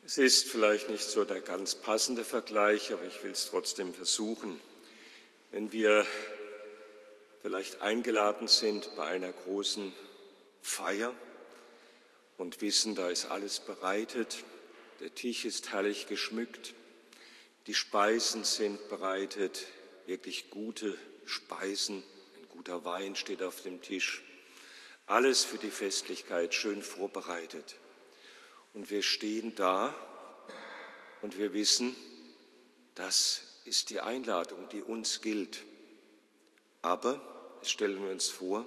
Es ist vielleicht nicht so der ganz passende Vergleich, aber ich will es trotzdem versuchen. Wenn wir vielleicht eingeladen sind bei einer großen Feier und wissen, da ist alles bereitet, der Tisch ist herrlich geschmückt, die Speisen sind bereitet, wirklich gute Speisen, ein guter Wein steht auf dem Tisch, alles für die Festlichkeit schön vorbereitet. Und wir stehen da und wir wissen, das ist die Einladung, die uns gilt. Aber, das stellen wir uns vor,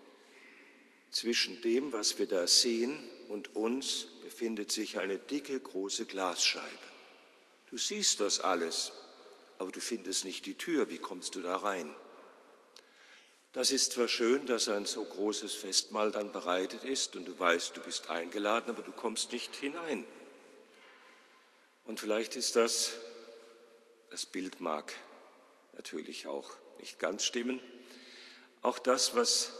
zwischen dem, was wir da sehen, und uns befindet sich eine dicke, große Glasscheibe. Du siehst das alles, aber du findest nicht die Tür. Wie kommst du da rein? Das ist zwar schön, dass ein so großes Festmahl dann bereitet ist und du weißt, du bist eingeladen, aber du kommst nicht hinein. Und vielleicht ist das Bild mag natürlich auch nicht ganz stimmen, auch das, was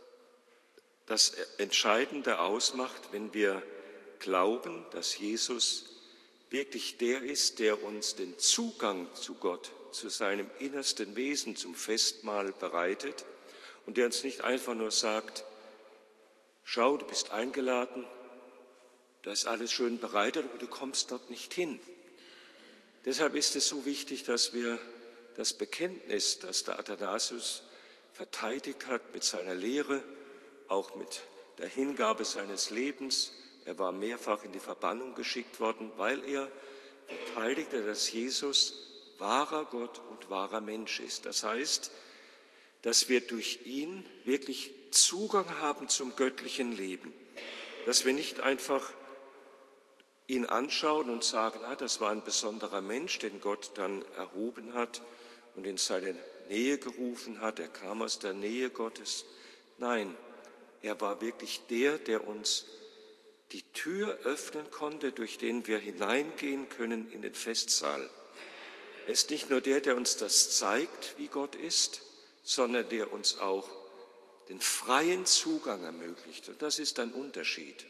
das Entscheidende ausmacht, wenn wir glauben, dass Jesus wirklich der ist, der uns den Zugang zu Gott, zu seinem innersten Wesen, zum Festmahl bereitet und der uns nicht einfach nur sagt, schau, du bist eingeladen, da ist alles schön bereitet, aber du kommst dort nicht hin. Deshalb ist es so wichtig, dass wir das Bekenntnis, das der Athanasius verteidigt hat mit seiner Lehre, auch mit der Hingabe seines Lebens. Er war mehrfach in die Verbannung geschickt worden, weil er verteidigte, dass Jesus wahrer Gott und wahrer Mensch ist. Das heißt, dass wir durch ihn wirklich Zugang haben zum göttlichen Leben, dass wir nicht einfach ihn anschauen und sagen, das war ein besonderer Mensch, den Gott dann erhoben hat und in seine Nähe gerufen hat, er kam aus der Nähe Gottes. Nein, er war wirklich der uns die Tür öffnen konnte, durch den wir hineingehen können in den Festsaal. Er ist nicht nur der uns das zeigt, wie Gott ist, sondern der uns auch den freien Zugang ermöglicht. Und das ist ein Unterschied.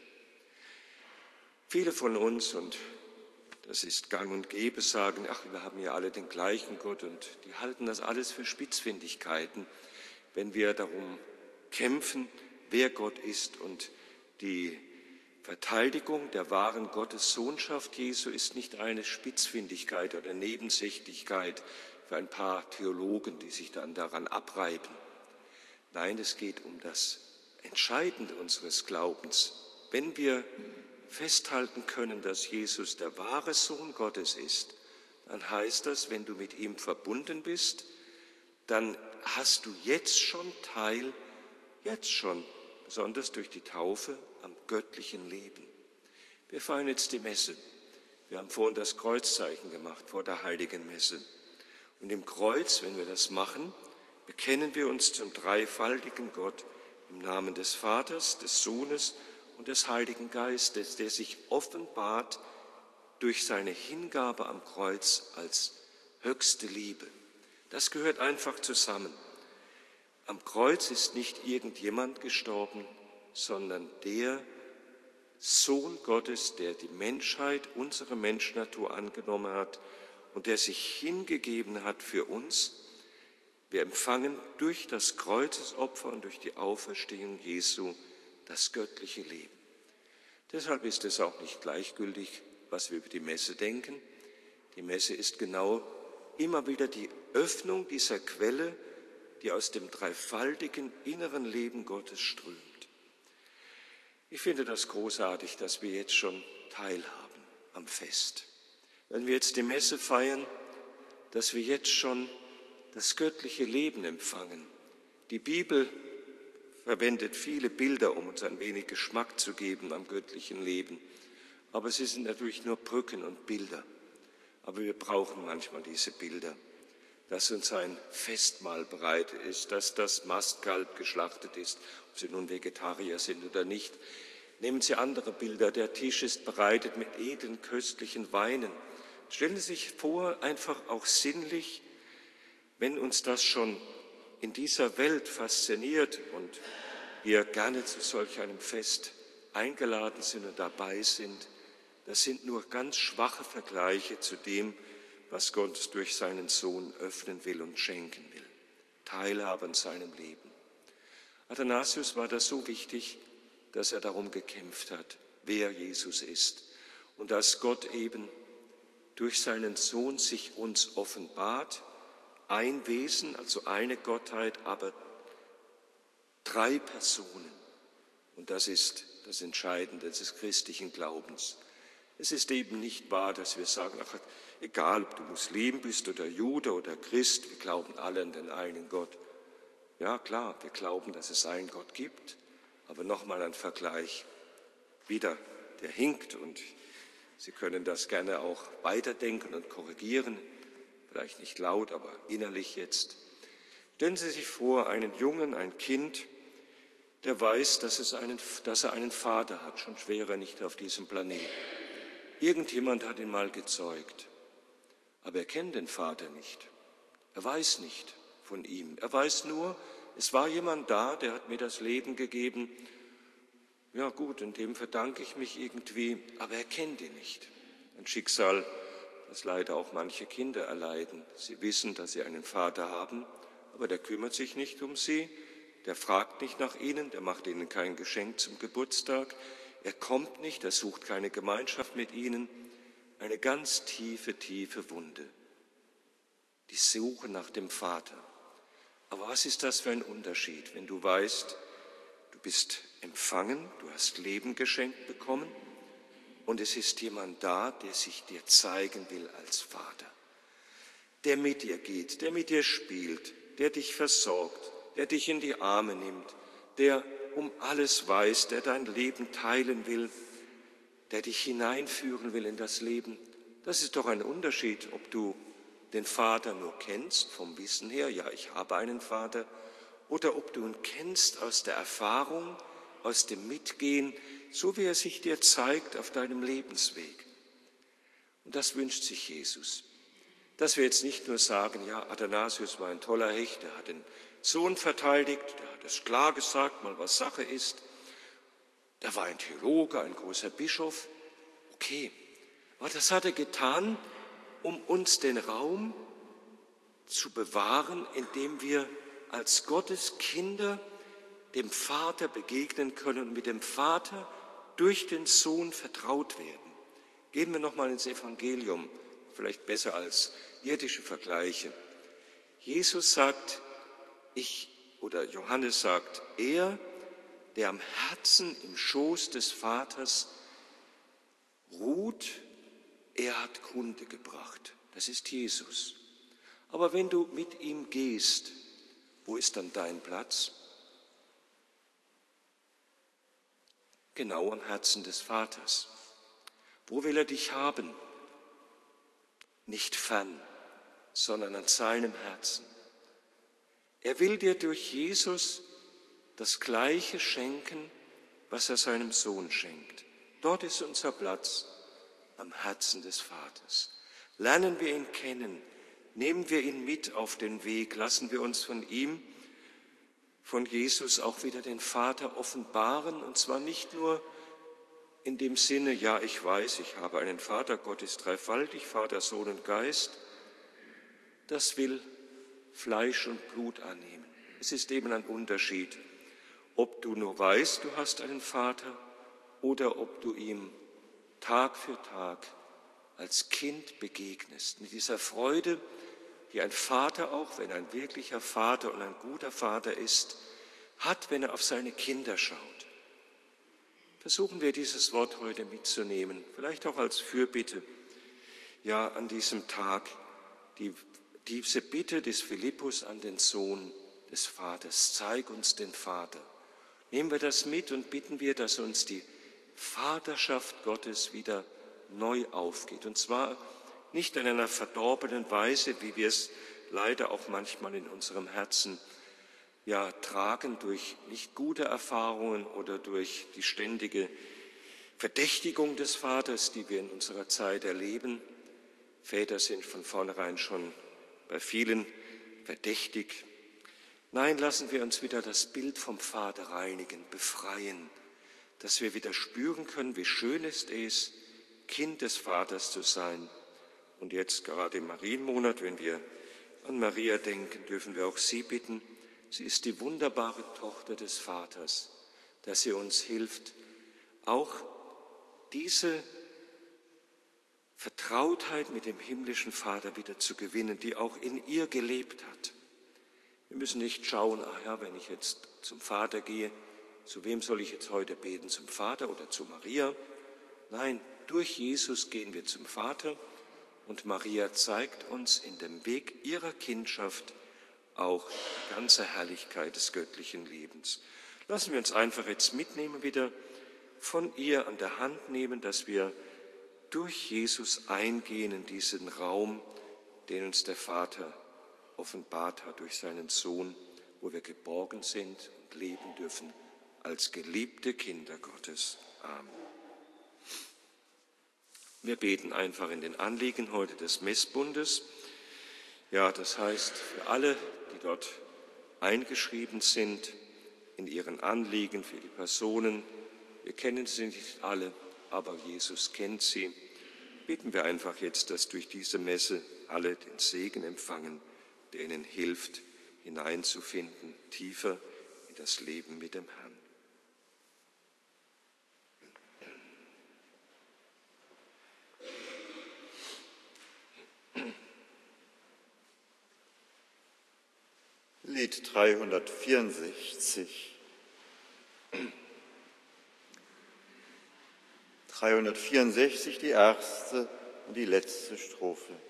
Viele von uns, und das ist gang und gäbe, sagen, wir haben ja alle den gleichen Gott, und die halten das alles für Spitzfindigkeiten, wenn wir darum kämpfen, wer Gott ist. Und die Verteidigung der wahren Gottessohnschaft Jesu ist nicht eine Spitzfindigkeit oder Nebensächlichkeit für ein paar Theologen, die sich dann daran abreiben. Nein, es geht um das Entscheidende unseres Glaubens. Wenn wir festhalten können, dass Jesus der wahre Sohn Gottes ist, dann heißt das, wenn du mit ihm verbunden bist, dann hast du jetzt schon Teil, besonders durch die Taufe, am göttlichen Leben. Wir feiern jetzt die Messe. Wir haben vorhin das Kreuzzeichen gemacht vor der Heiligen Messe. Und im Kreuz, wenn wir das machen, bekennen wir uns zum dreifaltigen Gott im Namen des Vaters, des Sohnes und des Heiligen Geistes, der sich offenbart durch seine Hingabe am Kreuz als höchste Liebe. Das gehört einfach zusammen. Am Kreuz ist nicht irgendjemand gestorben, sondern der Sohn Gottes, der die Menschheit, unsere Menschnatur angenommen hat und der sich hingegeben hat für uns. Wir empfangen durch das Kreuzesopfer und durch die Auferstehung Jesu das göttliche Leben. Deshalb ist es auch nicht gleichgültig, was wir über die Messe denken. Die Messe ist genau immer wieder die Öffnung dieser Quelle, die aus dem dreifaltigen inneren Leben Gottes strömt. Ich finde das großartig, dass wir jetzt schon teilhaben am Fest. Wenn wir jetzt die Messe feiern, dass wir jetzt schon das göttliche Leben empfangen. Die Bibel verwendet viele Bilder, um uns ein wenig Geschmack zu geben am göttlichen Leben. Aber sie sind natürlich nur Brücken und Bilder. Aber wir brauchen manchmal diese Bilder, dass uns ein Festmahl bereitet ist, dass das Mastkalb geschlachtet ist, ob Sie nun Vegetarier sind oder nicht. Nehmen Sie andere Bilder, der Tisch ist bereitet mit edlen, köstlichen Weinen. Stellen Sie sich vor, einfach auch sinnlich, wenn uns das schon in dieser Welt fasziniert und wir gerne zu solch einem Fest eingeladen sind und dabei sind, das sind nur ganz schwache Vergleiche zu dem, was Gott durch seinen Sohn öffnen will und schenken will. Teilhabe an seinem Leben. Athanasius war das so wichtig, dass er darum gekämpft hat, wer Jesus ist. Und dass Gott eben durch seinen Sohn sich uns offenbart, ein Wesen, also eine Gottheit, aber 3 Personen. Und das ist das Entscheidende des christlichen Glaubens. Es ist eben nicht wahr, dass wir sagen, ach, egal ob du Muslim bist oder Jude oder Christ, wir glauben alle an den einen Gott. Ja klar, wir glauben, dass es einen Gott gibt, aber nochmal ein Vergleich, wieder, der hinkt und Sie können das gerne auch weiterdenken und korrigieren, vielleicht nicht laut, aber innerlich jetzt. Stellen Sie sich vor, einen Jungen, ein Kind, der weiß, dass er einen Vater hat, schon wäre er nicht auf diesem Planeten. Irgendjemand hat ihn mal gezeugt, aber er kennt den Vater nicht. Er weiß nicht von ihm. Er weiß nur, es war jemand da, der hat mir das Leben gegeben. Ja gut, und dem verdanke ich mich irgendwie, aber er kennt ihn nicht. Ein Schicksal, das leider auch manche Kinder erleiden. Sie wissen, dass sie einen Vater haben, aber der kümmert sich nicht um sie, der fragt nicht nach ihnen, der macht ihnen kein Geschenk zum Geburtstag, er kommt nicht, er sucht keine Gemeinschaft mit ihnen. Eine ganz tiefe, tiefe Wunde. Die Suche nach dem Vater. Aber was ist das für ein Unterschied, wenn du weißt, du bist empfangen, du hast Leben geschenkt bekommen und es ist jemand da, der sich dir zeigen will als Vater, der mit dir geht, der mit dir spielt, der dich versorgt, der dich in die Arme nimmt, der um alles weiß, der dein Leben teilen will, der dich hineinführen will in das Leben. Das ist doch ein Unterschied, ob du den Vater nur kennst, vom Wissen her, ja, ich habe einen Vater, oder ob du ihn kennst aus der Erfahrung, aus dem Mitgehen, so wie er sich dir zeigt auf deinem Lebensweg. Und das wünscht sich Jesus. Dass wir jetzt nicht nur sagen, ja, Athanasius war ein toller Hecht, der hat den Sohn verteidigt, der hat es klar gesagt, mal was Sache ist. Der war ein Theologe, ein großer Bischof. Okay, aber das hat er getan, um uns den Raum zu bewahren, in dem wir als Gottes Kinder dem Vater begegnen können und mit dem Vater durch den Sohn vertraut werden. Gehen wir nochmal ins Evangelium, vielleicht besser als irdische Vergleiche. Jesus sagt, oder Johannes sagt, er, der am Herzen im Schoß des Vaters ruht, er hat Kunde gebracht. Das ist Jesus. Aber wenn du mit ihm gehst, wo ist dann dein Platz? Genau am Herzen des Vaters. Wo will er dich haben? Nicht fern, sondern an seinem Herzen. Er will dir durch Jesus das Gleiche schenken, was er seinem Sohn schenkt. Dort ist unser Platz, am Herzen des Vaters. Lernen wir ihn kennen, nehmen wir ihn mit auf den Weg, lassen wir uns von ihm, von Jesus auch wieder den Vater offenbaren, und zwar nicht nur in dem Sinne, ja, ich weiß, ich habe einen Vater, Gott ist dreifaltig, Vater, Sohn und Geist. Das will Fleisch und Blut annehmen. Es ist eben ein Unterschied, ob du nur weißt, du hast einen Vater, oder ob du ihm Tag für Tag als Kind begegnest, mit dieser Freude, die ein Vater auch, wenn ein wirklicher Vater und ein guter Vater ist, hat, wenn er auf seine Kinder schaut. Versuchen wir dieses Wort heute mitzunehmen, vielleicht auch als Fürbitte, ja, an diesem Tag, diese Bitte des Philippus an den Sohn des Vaters, zeig uns den Vater. Nehmen wir das mit und bitten wir, dass uns die Vaterschaft Gottes wieder neu aufgeht. Und zwar nicht in einer verdorbenen Weise, wie wir es leider auch manchmal in unserem Herzen ja tragen, durch nicht gute Erfahrungen oder durch die ständige Verdächtigung des Vaters, die wir in unserer Zeit erleben. Väter sind von vornherein schon bei vielen verdächtig. Nein, lassen wir uns wieder das Bild vom Vater reinigen, befreien, dass wir wieder spüren können, wie schön es ist, Kind des Vaters zu sein. Und jetzt gerade im Marienmonat, wenn wir an Maria denken, dürfen wir auch sie bitten. Sie ist die wunderbare Tochter des Vaters, dass sie uns hilft, auch diese Vertrautheit mit dem himmlischen Vater wieder zu gewinnen, die auch in ihr gelebt hat. Wir müssen nicht schauen, wenn ich jetzt zum Vater gehe, zu wem soll ich jetzt heute beten, zum Vater oder zu Maria? Nein, durch Jesus gehen wir zum Vater und Maria zeigt uns in dem Weg ihrer Kindschaft auch die ganze Herrlichkeit des göttlichen Lebens. Lassen wir uns einfach jetzt mitnehmen, wieder von ihr an der Hand nehmen, dass wir durch Jesus eingehen in diesen Raum, den uns der Vater offenbart hat durch seinen Sohn, wo wir geborgen sind und leben dürfen als geliebte Kinder Gottes. Amen. Wir beten einfach in den Anliegen heute des Messbundes. Ja, das heißt für alle, die dort eingeschrieben sind, in ihren Anliegen, für die Personen. Wir kennen sie nicht alle, aber Jesus kennt sie. Beten wir einfach jetzt, dass durch diese Messe alle den Segen empfangen, der ihnen hilft, hineinzufinden, tiefer in das Leben mit dem Herrn. Lied 364. 364, die erste und die letzte Strophe.